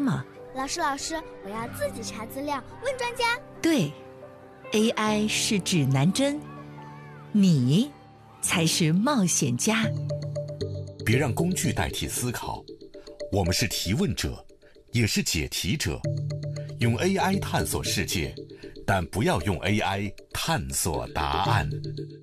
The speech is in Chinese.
吗？ 老师，我要自己查资料，问专家。 对， AI 是指南针，你才是冒险家。 别让工具代替思考，我们是提问者，也是解题者。用 AI 探索世界，但不要用 AI 探索答案。